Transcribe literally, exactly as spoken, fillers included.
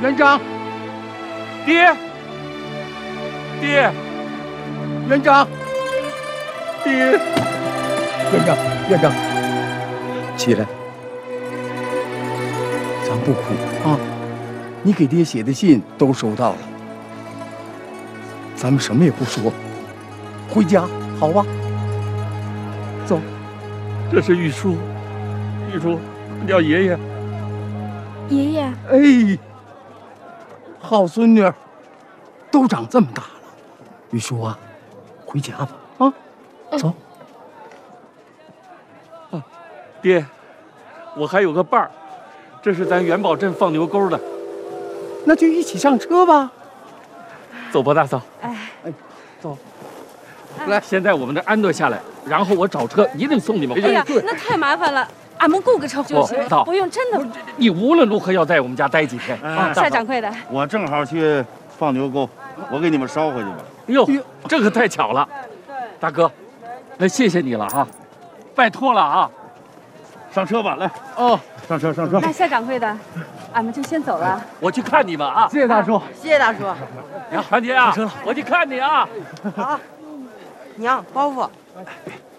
园长， 爹，爹， 园长，爹，园长，园长，起来，咱不哭啊！你给爹写的信都收到了，咱们什么也不说，回家好吧？走。 这是玉书，玉书叫爷爷。 爷爷， 哎，好孙女儿，都长这么大了。玉书啊，回家吧啊，走。 啊，爹，我还有个伴儿，这是咱元宝镇放牛沟的。 那就一起上车吧。 走吧，大嫂。 哎哎，走。 来，先在我们这安顿下来，然后我找车，一定送你们回去。 哎呀，那太麻烦了，俺们雇个车就行。 不不用，真的。 你无论如何要在我们家待几天。 啊，夏掌柜的， 我正好去放牛沟，我给你们捎回去吧。 哟，这可太巧了，大哥，那谢谢你了啊，拜托了啊。 上车吧，来。 哦， 上车，上车。 那夏掌柜的，俺们就先走了。 我去看你们啊。 谢谢大叔， 谢谢大叔。 娘，团结啊，我去看你啊。 好，娘，包袱。